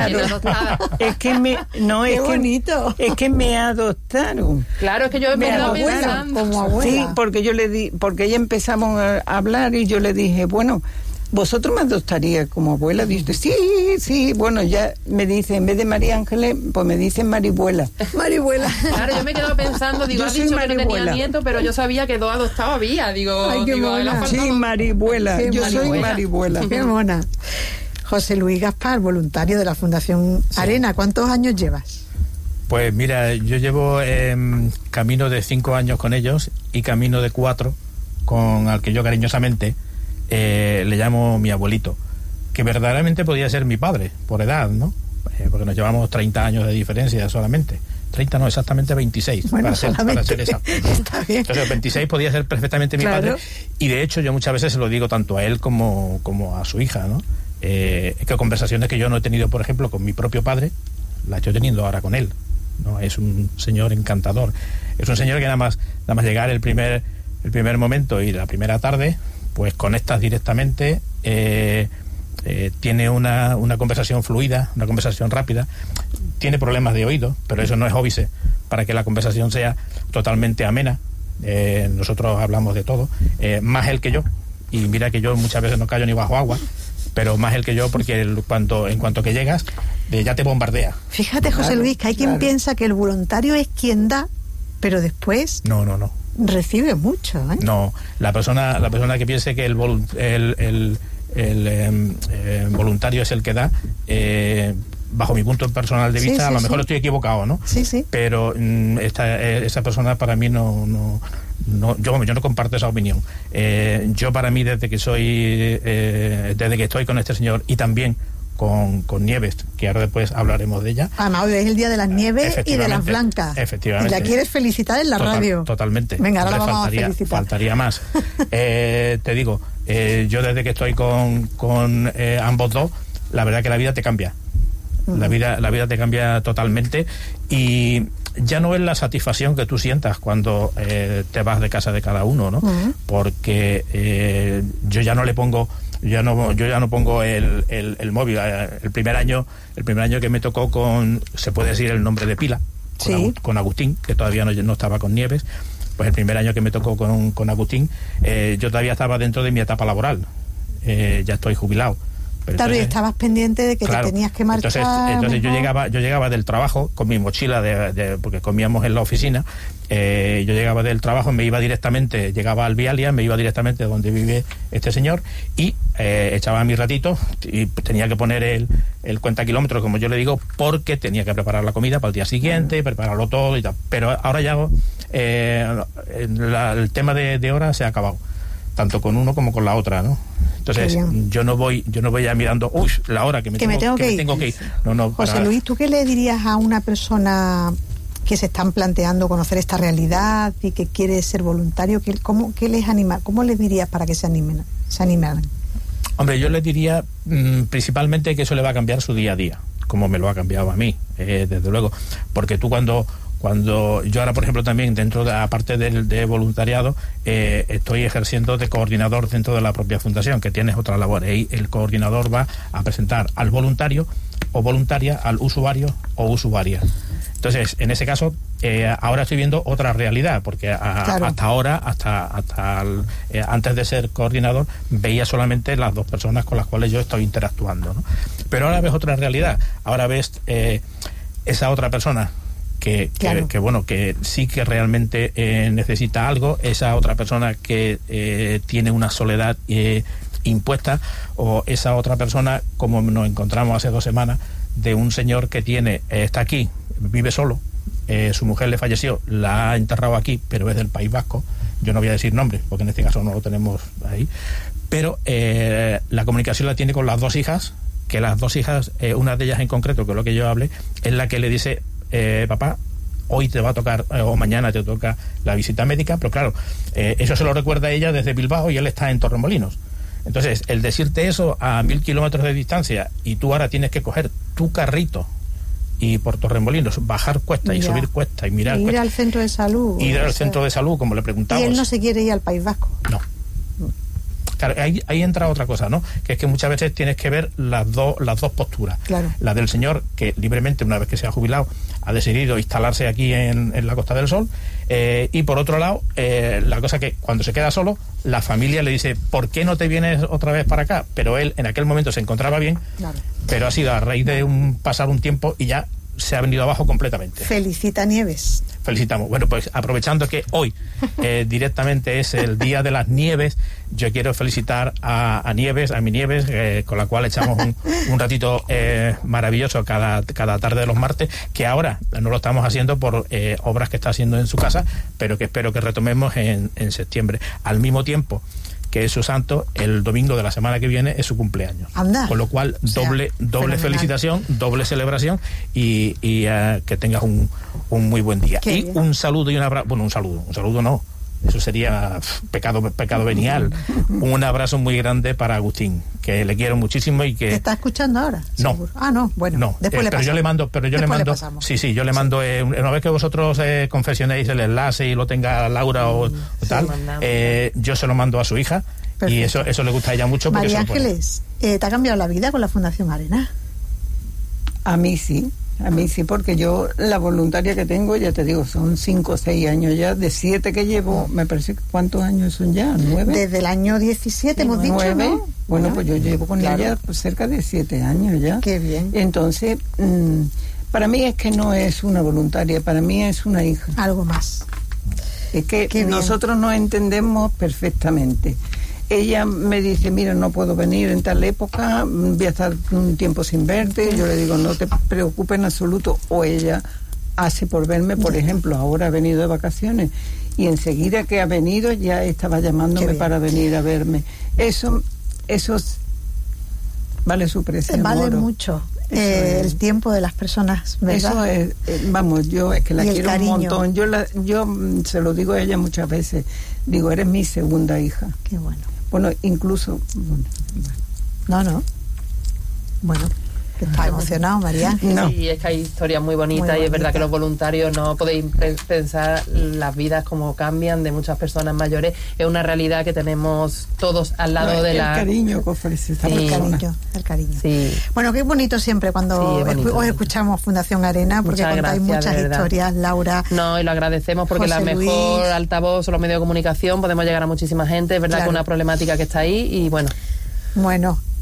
Es que me... No, Qué bonito. Es que me adoptaron. Claro, es que yo me estaba pensando. Como abuela. Sí, porque yo le di... Porque ella empezamos a hablar y yo le dije, bueno, ¿vosotros me adoptaríais como abuela? Dice, sí. Bueno, ya me dice, en vez de María Ángeles, pues me dicen Maribuela. Maribuela. Claro, yo me quedo pensando, digo, has dicho que no tenía nieto, pero yo sabía que 2 adoptados había. Digo, ay, qué mona. Sí, Maribuela. Yo soy Maribuela. Qué mona. José Luis Gaspar, voluntario de la Fundación Arena, ¿cuántos años llevas? Pues mira, yo llevo camino de 5 años con ellos y camino de 4 con al que yo cariñosamente le llamo mi abuelito, que verdaderamente podía ser mi padre, por edad, ¿no? Porque nos llevamos 30 años de diferencia solamente. 30 no, exactamente 26, bueno, para ser exacto. Está bien. Entonces 26 podía ser perfectamente mi padre, y de hecho yo muchas veces se lo digo tanto a él como a su hija, ¿no? Que conversaciones que yo no he tenido, por ejemplo, con mi propio padre, las estoy teniendo ahora con él, ¿no? Es un señor encantador, es un señor que nada más llegar el primer momento y la primera tarde, pues conectas directamente, tiene una conversación fluida, una conversación rápida, tiene problemas de oído, pero eso no es óbice para que la conversación sea totalmente amena. Nosotros hablamos de todo, más él que yo, y mira que yo muchas veces no callo ni bajo agua, pero más él que yo, porque en cuanto que llegas, ya te bombardea. Fíjate, José Luis, que hay quien piensa que el voluntario es quien da, pero después... No. Recibe mucho, ¿eh? No, la persona que piense que el voluntario es el que da, bajo mi punto personal de vista, a lo mejor estoy equivocado, ¿no? Sí. Pero esa persona para mí yo no comparto esa opinión. Yo para mí desde que estoy con este señor y también con Nieves, que ahora después hablaremos de ella. Además, hoy es el día de las Nieves y de las blancas. Efectivamente. Y la quieres felicitar en la radio. Totalmente. Venga, ahora la vamos a felicitar. Faltaría más. Te digo, yo desde que estoy con ambos dos, la verdad que la vida te cambia. La vida te cambia totalmente, y ya no es la satisfacción que tú sientas cuando te vas de casa de cada uno, ¿no? Porque yo ya no pongo el móvil. El primer año que me tocó se puede decir el nombre de pila, con Agustín, que todavía no estaba con Nieves. Pues el primer año que me tocó con Agustín, yo todavía estaba dentro de mi etapa laboral. Ya estoy jubilado, Pero claro, entonces, y estabas pendiente de que te tenías que marchar. Entonces yo llegaba del trabajo con mi mochila porque comíamos en la oficina. Yo llegaba del trabajo, llegaba al Vialia, me iba directamente a donde vive este señor y echaba mi ratito y tenía que poner el cuenta kilómetros, como yo le digo, porque tenía que preparar la comida para el día siguiente, prepararlo todo y tal. Pero ahora ya el tema de horas se ha acabado, tanto con uno como con la otra, ¿no? Entonces yo no voy ya mirando la hora que me tengo que ir. No, José Luis, ¿tú qué le dirías a una persona que se están planteando conocer esta realidad y que quiere ser voluntario? ¿Qué les anima? ¿Cómo les dirías para que se animaran? Hombre, yo les diría principalmente que eso le va a cambiar su día a día, como me lo ha cambiado a mí, desde luego, porque tú cuando yo ahora, por ejemplo, también aparte de voluntariado, estoy ejerciendo de coordinador dentro de la propia fundación, que tienes otra labor. Y el coordinador va a presentar al voluntario o voluntaria, al usuario o usuaria. Entonces, en ese caso, ahora estoy viendo otra realidad, porque hasta ahora, antes de ser coordinador, veía solamente las dos personas con las cuales yo estoy interactuando, ¿no? Pero ahora ves otra realidad. Ahora ves esa otra persona que sí que realmente necesita algo, esa otra persona que tiene una soledad impuesta, o esa otra persona, como nos encontramos hace 2 semanas, de un señor que está aquí, vive solo, su mujer le falleció, la ha enterrado aquí, pero es del País Vasco. Yo no voy a decir nombres, porque en este caso no lo tenemos ahí, pero la comunicación la tiene con las 2 hijas, que las 2 hijas, una de ellas en concreto, que es lo que yo hablé, es la que le dice: papá, hoy te va a tocar, o mañana te toca la visita médica, pero claro, eso se lo recuerda ella desde Bilbao y él está en Torremolinos. Entonces, el decirte eso a 1000 kilómetros de distancia, y tú ahora tienes que coger tu carrito y por Torremolinos bajar cuesta y subir cuesta y mirar ir al centro de salud. Ir al centro de salud, como le preguntamos. Y él no se quiere ir al País Vasco. No. Claro, ahí entra otra cosa, ¿no? Que es que muchas veces tienes que ver las dos posturas. Claro. La del señor, que libremente, una vez que se ha jubilado, ha decidido instalarse aquí en la Costa del Sol, y por otro lado, la cosa que cuando se queda solo, la familia le dice: ¿por qué no te vienes otra vez para acá? Pero él en aquel momento se encontraba bien, claro, pero ha sido a raíz de pasar un tiempo y ya se ha venido abajo completamente. Felicita Nieves. Felicitamos. Bueno, pues aprovechando que hoy directamente es el Día de las Nieves, yo quiero felicitar a Nieves, a mi Nieves, con la cual echamos un ratito maravilloso cada tarde de los martes, que ahora no lo estamos haciendo por obras que está haciendo en su casa, pero que espero que retomemos en septiembre. Al mismo tiempo que es su santo, el domingo de la semana que viene es su cumpleaños. Anda. Con lo cual, doble felicitación, doble celebración, y que tengas un muy buen día. Qué y bien. Un saludo y un abrazo. Bueno, un saludo no. Eso sería pecado venial. Un abrazo muy grande para Agustín, que le quiero muchísimo y que... ¿Te está escuchando ahora? No. ¿Seguro? No, bueno. No, después pero yo le mando... Sí, yo le mando... una vez que vosotros confesionéis el enlace y lo tenga Laura o tal, yo se lo mando a su hija. Perfecto. Y eso le gusta a ella mucho. María Ángeles, ¿te ha cambiado la vida con la Fundación Arena? A mí sí, porque yo la voluntaria que tengo, ya te digo, son 5 o 6 años ya, de 7 que llevo, me parece que ¿cuántos años son ya? 9. Desde el año 17 hemos dicho, 9, ¿no? Bueno, pues yo llevo con ella pues, cerca de 7 años ya. Qué bien. Entonces, para mí es que no es una voluntaria, para mí es una hija. Algo más. Es que nosotros nos entendemos perfectamente. Ella me dice: mira, no puedo venir en tal época, voy a estar un tiempo sin verte. Yo le digo: no te preocupes en absoluto. O ella hace por verme, por ejemplo, ahora ha venido de vacaciones y enseguida que ha venido ya estaba llamándome para venir a verme. Eso vale su precio. Vale mucho. El tiempo de las personas, ¿verdad? Eso es, vamos, yo es que la quiero un montón. Yo se lo digo a ella muchas veces. Digo: eres mi segunda hija. Qué bueno. Bueno, incluso... No. Bueno, está emocionado, María. No. Sí, es que hay historias muy bonitas y es verdad que los voluntarios no podéis pensar las vidas como cambian de muchas personas mayores. Es una realidad que tenemos todos al lado de la... El cariño que ofrece esta persona. El cariño. Sí. Bueno, qué bonito siempre cuando os escuchamos Fundación Arena, porque contáis muchas historias, Laura. No, y lo agradecemos porque José la mejor Luis. Altavoz son los medios de comunicación, podemos llegar a muchísima gente, es verdad que es una problemática que está ahí y bueno. Bueno.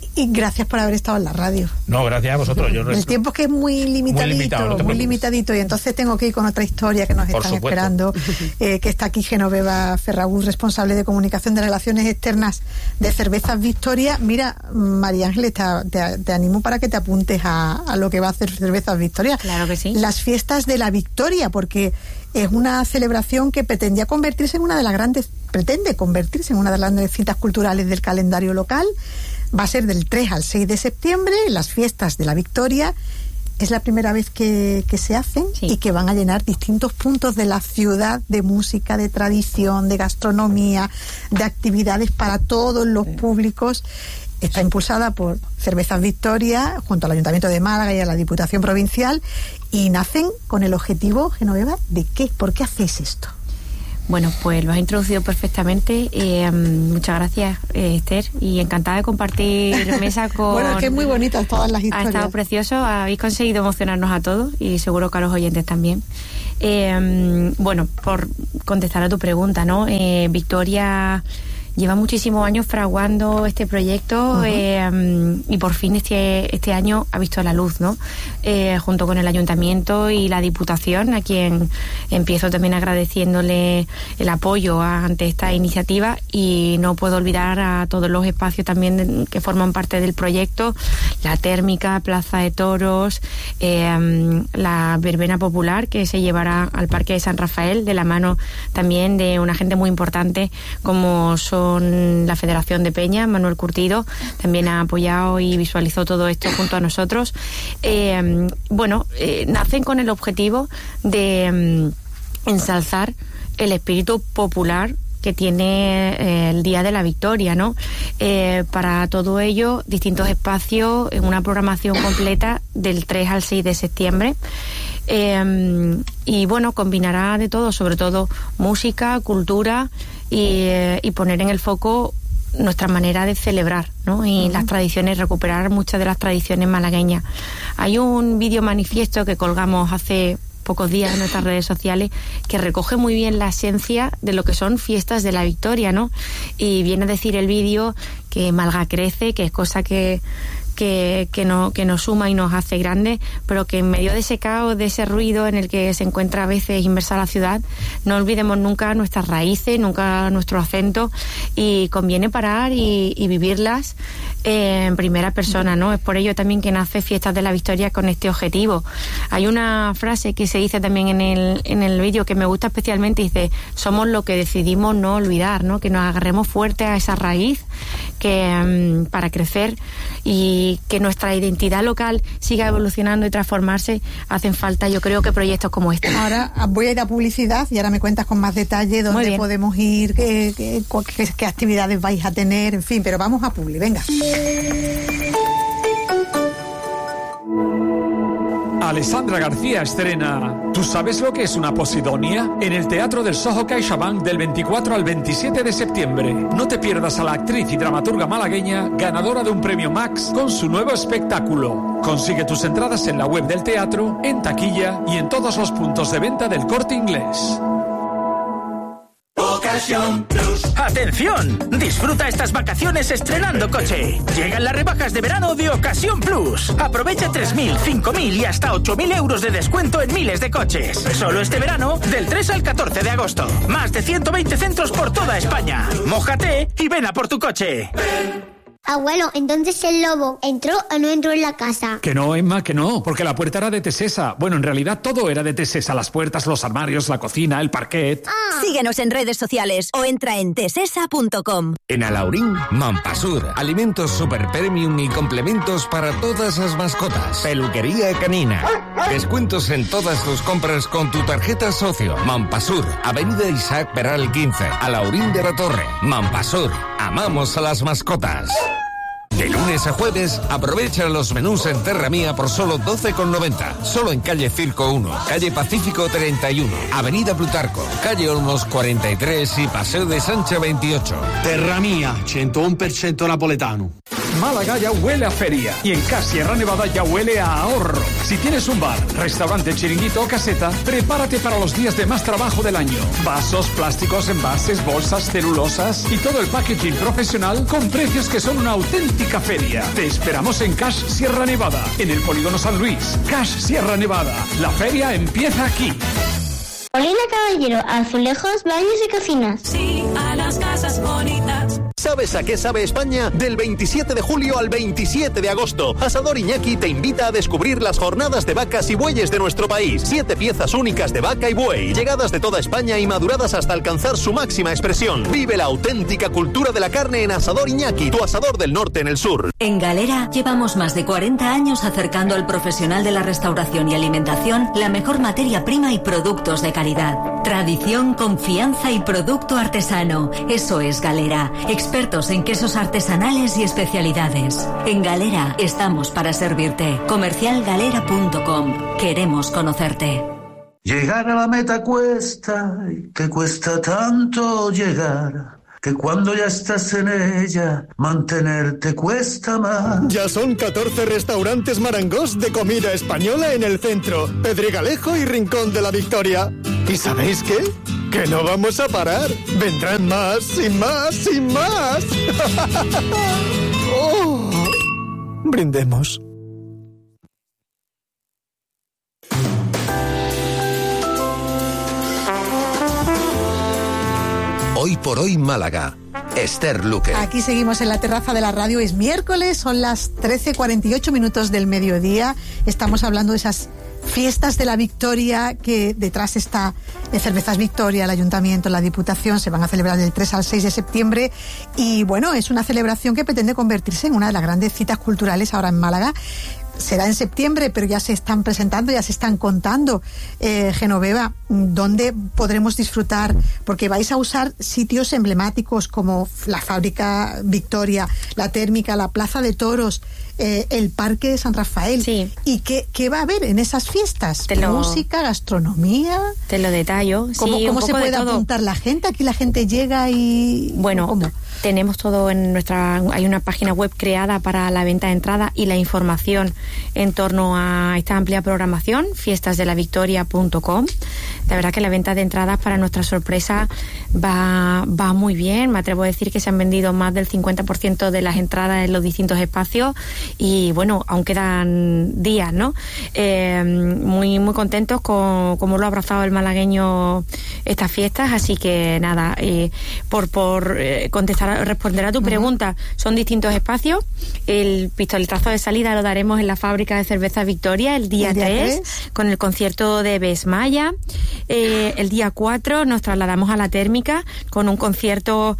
Y gracias por haber estado en la radio. No, gracias a vosotros. El tiempo es que es muy limitadito, y entonces tengo que ir con otra historia que nos están esperando, que está aquí Genoveva Ferragut, responsable de comunicación de relaciones externas de Cervezas Victoria. Mira, María Ángeles, te animo para que te apuntes a lo que va a hacer Cervezas Victoria. Claro que sí. Las fiestas de la Victoria, porque es una celebración que pretende convertirse en una de las grandes citas culturales del calendario local. Va a ser del 3 al 6 de septiembre, las fiestas de la Victoria. Es la primera vez que se hacen, y que van a llenar distintos puntos de la ciudad de música, de tradición, de gastronomía, de actividades para todos los públicos. Está impulsada por Cervezas Victoria, junto al Ayuntamiento de Málaga y a la Diputación Provincial, y nacen con el objetivo, Genoveva, ¿de qué? ¿Por qué hacéis esto? Bueno, pues lo has introducido perfectamente. Muchas gracias, Esther, y encantada de compartir mesa con... Bueno, es que es muy bonita todas las historias. Ha estado precioso, habéis conseguido emocionarnos a todos y seguro que a los oyentes también. Bueno, por contestar a tu pregunta, ¿no? Victoria lleva muchísimos años fraguando este proyecto, y por fin este año ha visto la luz, ¿no? Junto con el Ayuntamiento y la Diputación, a quien empiezo también agradeciéndole el apoyo ante esta iniciativa, y no puedo olvidar a todos los espacios también que forman parte del proyecto: la térmica, Plaza de Toros, la verbena popular que se llevará al Parque de San Rafael, de la mano también de una gente muy importante como son la Federación de Peña. Manuel Curtido también ha apoyado y visualizó todo esto junto a nosotros. Nacen con el objetivo de ensalzar el espíritu popular que tiene el Día de la Victoria, ¿no? Para todo ello, distintos espacios en una programación completa del 3 al 6 de septiembre. Y bueno, combinará de todo, sobre todo música, cultura, y poner en el foco nuestra manera de celebrar, ¿no? Y las tradiciones, recuperar muchas de las tradiciones malagueñas. Hay un vídeo manifiesto que colgamos hace pocos días en nuestras redes sociales que recoge muy bien la esencia de lo que son fiestas de la Victoria, ¿no? Y viene a decir el vídeo que Málaga crece, que es cosa que nos suma y nos hace grandes, pero que en medio de ese caos, de ese ruido en el que se encuentra a veces inmersa la ciudad, no olvidemos nunca nuestras raíces, nunca nuestro acento, y conviene parar y vivirlas en primera persona, ¿no? Es por ello también que nace Fiestas de la Victoria con este objetivo. Hay una frase que se dice también en el vídeo que me gusta especialmente, dice: somos lo que decidimos no olvidar, ¿no? Que nos agarremos fuerte a esa raíz que para crecer, y que nuestra identidad local siga evolucionando y transformarse. Hacen falta, yo creo, que proyectos como este. Ahora voy a ir a publicidad y ahora me cuentas con más detalle dónde podemos ir, qué actividades vais a tener, en fin, pero vamos a publi, venga. Alessandra García estrena ¿Tú sabes lo que es una posidonia? En el Teatro del Soho CaixaBank del 24 al 27 de septiembre. No te pierdas a la actriz y dramaturga malagueña ganadora de un premio Max con su nuevo espectáculo. Consigue tus entradas en la web del teatro, en taquilla y en todos los puntos de venta del Corte Inglés. Ocasión Plus. ¡Atención! Disfruta estas vacaciones estrenando coche. Llegan las rebajas de verano de Ocasión Plus. Aprovecha 3.000, 5.000 y hasta 8.000 euros de descuento en miles de coches. Solo este verano, del 3 al 14 de agosto. Más de 120 centros por toda España. Mójate y ven a por tu coche. Abuelo, entonces el lobo ¿entró o no entró en la casa? Que no, Emma, que no, porque la puerta era de Tesesa. Bueno, en realidad todo era de Tesesa. Las puertas, los armarios, la cocina, el parquet. Síguenos en redes sociales o entra en tesesa.com. En Alaurín, Mampasur. Alimentos super premium y complementos para todas las mascotas. Peluquería canina. Descuentos en todas tus compras con tu tarjeta socio. Mampasur, Avenida Isaac Peral 15, Alaurín de la Torre. Mampasur, amamos a las mascotas. De lunes a jueves, aprovecha los menús en Terra Mía por solo 12,90. Solo en calle Circo 1, calle Pacífico 31, avenida Plutarco, calle Olmos 43 y Paseo de Sancha 28. Terra Mía, 101% napoletano. Málaga ya huele a feria y en Cash Sierra Nevada ya huele a ahorro. Si tienes un bar, restaurante, chiringuito o caseta, prepárate para los días de más trabajo del año. Vasos, plásticos, envases, bolsas, celulosas y todo el packaging profesional con precios que son una auténtica feria. Te esperamos en Cash Sierra Nevada, en el Polígono San Luis. Cash Sierra Nevada. La feria empieza aquí. Molina Caballero, azulejos, baños y cocinas. Sí, a las casas bonitas. ¿Sabes a qué sabe España? Del 27 de julio al 27 de agosto, Asador Iñaki te invita a descubrir las jornadas de vacas y bueyes de nuestro país. 7 piezas únicas de vaca y buey, llegadas de toda España y maduradas hasta alcanzar su máxima expresión. Vive la auténtica cultura de la carne en Asador Iñaki, tu asador del norte en el sur. En Galera llevamos más de 40 años acercando al profesional de la restauración y alimentación la mejor materia prima y productos de calidad. Tradición, confianza y producto artesano. Eso es Galera. Expertos en quesos artesanales y especialidades. En Galera estamos para servirte. Comercialgalera.com. Queremos conocerte. Llegar a la meta cuesta, y que cuesta tanto llegar, que cuando ya estás en ella, mantenerte cuesta más. Ya son 14 restaurantes Marangós de comida española en el centro, Pedregalejo y Rincón de la Victoria. ¿Y sabéis qué? Que no vamos a parar. Vendrán más y más y más. Oh. Brindemos. Hoy por hoy Málaga. Esther Luque. Aquí seguimos en la terraza de la radio. Es miércoles, son las 13:48 del mediodía. Estamos hablando de esas fiestas de la Victoria, que detrás está Cervezas Victoria, el Ayuntamiento, la Diputación. Se van a celebrar del 3 al 6 de septiembre y bueno, es una celebración que pretende convertirse en una de las grandes citas culturales ahora en Málaga. Será en septiembre, pero ya se están presentando, ya se están contando. Genoveva, ¿dónde podremos disfrutar? Porque vais a usar sitios emblemáticos como la Fábrica Victoria, la Térmica, la Plaza de Toros, el Parque de San Rafael. Sí. ¿Y qué va a haber en esas fiestas? Música, gastronomía. Te lo detallo. ¿Cómo se puede apuntar la gente? Aquí la gente llega y... Bueno, ¿cómo? Tenemos todo en hay una página web creada para la venta de entrada y la información en torno a esta amplia programación, fiestasdelavictoria.com. La verdad que la venta de entradas, para nuestra sorpresa, va muy bien. Me atrevo a decir que se han vendido más del 50% de las entradas en los distintos espacios y bueno, aún quedan días, ¿no? Muy contentos con cómo lo ha abrazado el malagueño estas fiestas, así que nada, por responder a tu pregunta, son distintos espacios. El pistoletazo de salida lo daremos en la fábrica de cerveza Victoria el día 3 con el concierto de Besmaya. El día 4 nos trasladamos a la Térmica con un concierto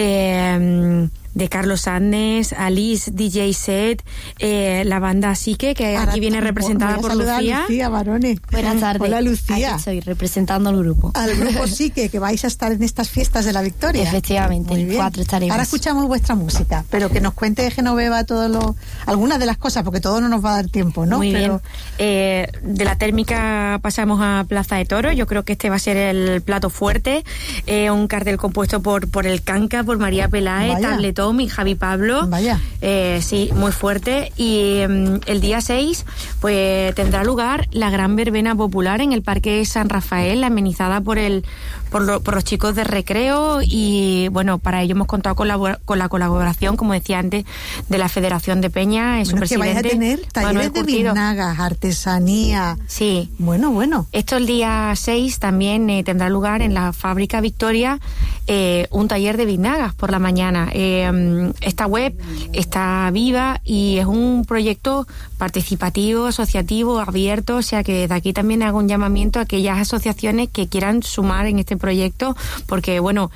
de Carlos Sández, Alice, DJ Set, la banda Psique, que aquí viene representada por Lucía. Lucía Barone. Buenas tardes. Hola, Lucía. Aquí estoy representando al grupo. Al grupo Psique, que vais a estar en estas fiestas de la Victoria. Efectivamente, el 4 estaremos. Ahora escuchamos vuestra música, pero que nos cuente Genoveva algunas de las cosas, porque todo no nos va a dar tiempo, ¿no? Muy bien. De la Térmica pasamos a Plaza de Toros. Yo creo que este va a ser el plato fuerte. Un cartel compuesto por el Canca, por María Peláez, Tabletón y Javi Pablo. Vaya. Sí, muy fuerte. Y el día 6 pues tendrá lugar la gran verbena popular en el Parque San Rafael, amenizada por los chicos de recreo, y bueno, para ello hemos contado con la colaboración, como decía antes, de la Federación de Peña, su presidente. Que vais a tener talleres de vinagas, artesanía. Sí. Bueno. Esto el día 6 también tendrá lugar en la Fábrica Victoria, un taller de vinagas por la mañana. Esta web está viva y es un proyecto participativo, asociativo, abierto, o sea que desde aquí también hago un llamamiento a aquellas asociaciones que quieran sumar en este proyecto, porque bueno,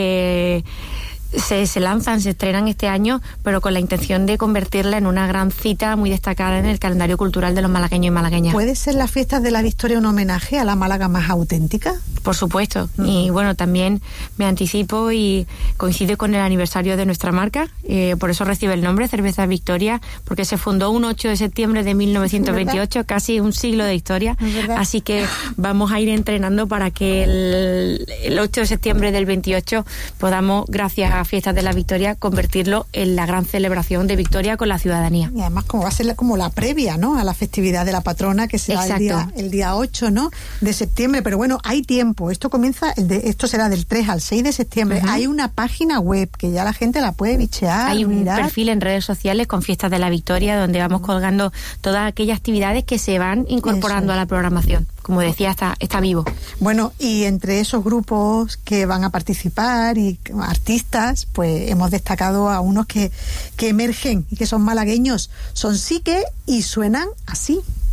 se estrenan este año, pero con la intención de convertirla en una gran cita muy destacada en el calendario cultural de los malagueños y malagueñas. ¿Puede ser las fiestas de la Victoria un homenaje a la Málaga más auténtica? Por supuesto. Y bueno, también me anticipo y coincide con el aniversario de nuestra marca, por eso recibe el nombre Cerveza Victoria, porque se fundó un 8 de septiembre de 1928, casi un siglo de historia, así que vamos a ir entrenando para que el 8 de septiembre del 28 podamos, gracias estas fiestas de la Victoria, convertirlo en la gran celebración de Victoria con la ciudadanía. Y además como va a ser como la previa, ¿no?, a la festividad de la patrona, que será el día 8, ¿no?, de septiembre. Pero bueno, hay tiempo. Esto comienza, esto será del 3 al 6 de septiembre. Hay una página web que ya la gente la puede bichear. Hay un mirar. perfil en redes sociales con Fiestas de la Victoria, donde vamos colgando todas aquellas actividades que se van incorporando a la programación. Como decía, está vivo. Bueno, y entre esos grupos que van a participar y artistas, pues hemos destacado a unos que emergen y que son malagueños. Son Psique y suenan así.